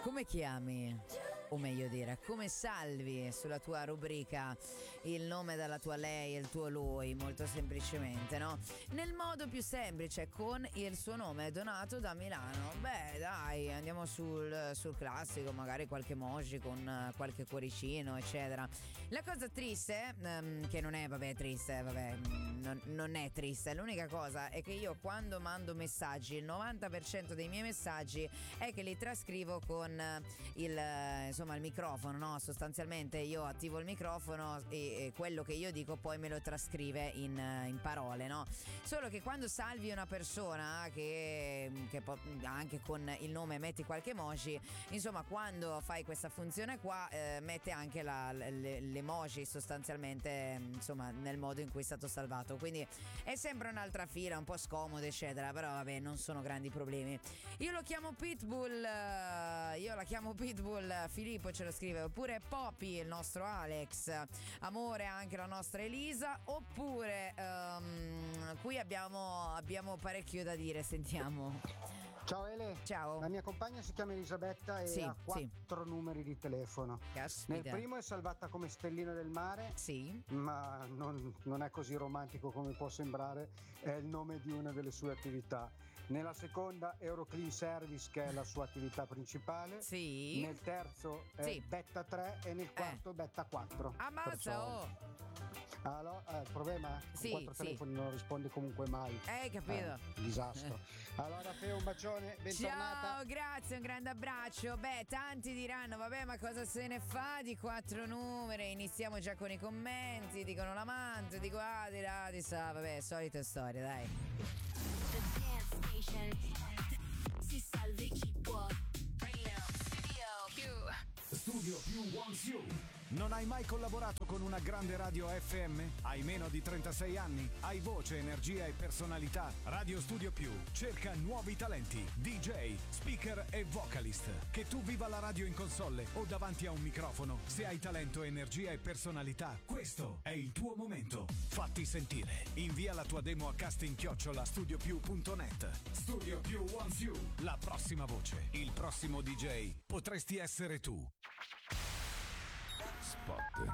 Come chiami? O meglio dire, come salvi sulla tua rubrica il nome dalla tua lei e il tuo lui, molto semplicemente, no? Nel modo più semplice, con il suo nome, Donato da Milano. Beh, dai, andiamo sul classico, magari qualche emoji con qualche cuoricino, eccetera. La cosa triste, che non è, triste, non è triste, l'unica cosa è che io quando mando messaggi, il 90% dei miei messaggi è che li trascrivo con il microfono, no? Sostanzialmente io attivo il microfono e quello che io dico poi me lo trascrive in parole, no? Solo che quando salvi una persona che anche con il nome metti qualche emoji, insomma, quando fai questa funzione qua mette anche l'emoji sostanzialmente, insomma, nel modo in cui è stato salvato, quindi è sempre un'altra fila un po' scomoda, eccetera, però vabbè, non sono grandi problemi. Io lo chiamo Pitbull, io la chiamo Pitbull, Filippo ce lo scrive, oppure Poppy, il nostro Alex, amore anche la nostra Elisa, oppure qui abbiamo parecchio da dire, sentiamo. Ciao Ele. Ciao. La mia compagna si chiama Elisabetta e ha 4 numeri di telefono. Caspita. Nel primo è salvata come Stellina del Mare, sì, ma non è così romantico come può sembrare, è il nome di una delle sue attività. Nella seconda Euroclean Service, che è la sua attività principale. sì. Nel terzo Betta 3 e nel quarto Betta 4. Ammazza, Allora, il problema è che 4 telefoni non risponde comunque mai. Capito. Disastro. Allora Feo, un bacione, bentornata. Ciao, grazie, un grande abbraccio. Beh, tanti diranno, vabbè, ma cosa se ne fa di 4 numeri? Iniziamo già con i commenti, dicono l'amante, dico di là, di sa, vabbè, solite storie, dai. The Dance Station. Si salvi chi può. Studio Più wants you. Non hai mai collaborato con una grande radio FM? Hai meno di 36 anni? Hai voce, energia e personalità? Radio Studio Più cerca nuovi talenti, DJ, speaker e vocalist. Che tu viva la radio in console o davanti a un microfono, se hai talento, energia e personalità, questo è il tuo momento. Fatti sentire. Invia la tua demo a casting@studiopiù.net. Studio Più wants you. La prossima voce, il prossimo DJ potresti essere tu. Spot.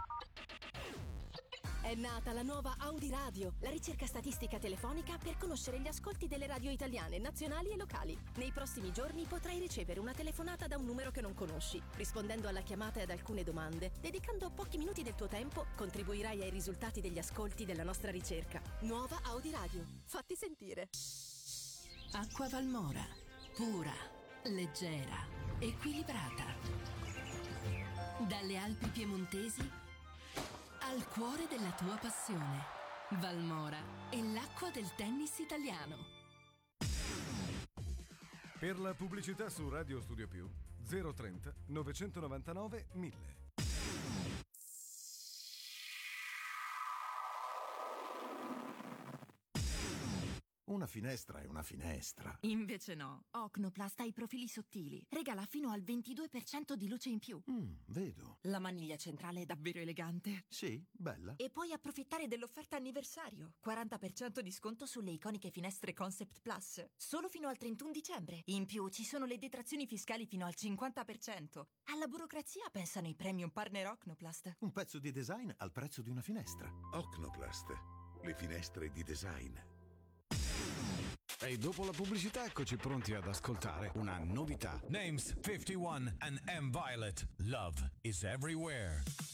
È nata la nuova Audi Radio, la ricerca statistica telefonica per conoscere gli ascolti delle radio italiane, nazionali e locali. Nei prossimi giorni potrai ricevere una telefonata da un numero che non conosci. Rispondendo alla chiamata e ad alcune domande, dedicando pochi minuti del tuo tempo, contribuirai ai risultati degli ascolti della nostra ricerca. Nuova Audi Radio. Fatti sentire. Acqua Valmora. Pura, leggera, equilibrata. Dalle Alpi piemontesi al cuore della tua passione. Valmora è l'acqua del tennis italiano. Per la pubblicità su Radio Studio Più 030 999 1000. Una finestra è una finestra. Invece no, Ocnoplast ha i profili sottili. Regala fino al 22% di luce in più. Vedo. La maniglia centrale è davvero elegante. Sì, bella. E puoi approfittare dell'offerta anniversario. 40% di sconto sulle iconiche finestre Concept Plus. Solo fino al 31 dicembre. In più ci sono le detrazioni fiscali fino al 50%. Alla burocrazia pensano i premium partner Ocnoplast. Un pezzo di design al prezzo di una finestra. Ocnoplast. Le finestre di design. E dopo la pubblicità eccoci pronti ad ascoltare una novità. Names 51 and M Violet. Love is everywhere.